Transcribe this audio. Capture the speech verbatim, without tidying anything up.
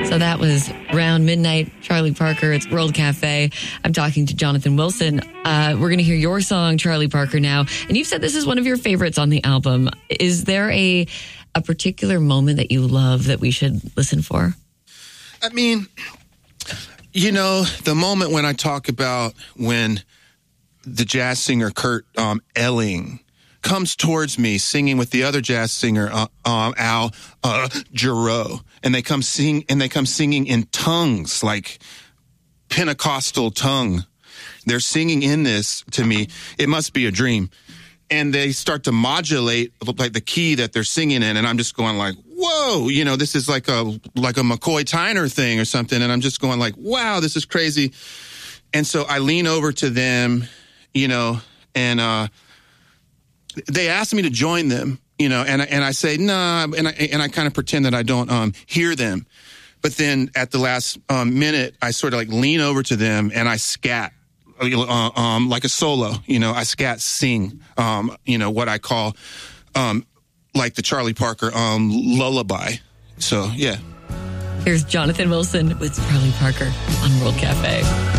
So that was Round Midnight, Charlie Parker. It's World Cafe. I'm talking to Jonathan Wilson. Uh, we're going to hear your song, Charlie Parker, now. And you've said this is one of your favorites on the album. Is there a a particular moment that you love that we should listen for? I mean, you know, the moment when I talk about when the jazz singer Kurt um, Elling comes towards me singing with the other jazz singer, uh, um, Al uh, Jarreau, and they come sing and they come singing in tongues, like Pentecostal tongue. They're singing in this to me. It must be a dream. And they start to modulate like the key that they're singing in, and I'm just going like, whoa, you know, this is like a like a McCoy Tyner thing or something, and I'm just going like, wow, this is crazy. And so I lean over to them, you know, and uh, they asked me to join them, you know, and and I say nah, and I and I kind of pretend that I don't um, hear them, but then at the last um, minute, I sort of like lean over to them and I scat. Uh, um, like a solo, you know, I scat sing, um, you know, what I call, um, like the Charlie Parker, um, lullaby. So, yeah. Here's Jonathan Wilson with Charlie Parker on World Cafe.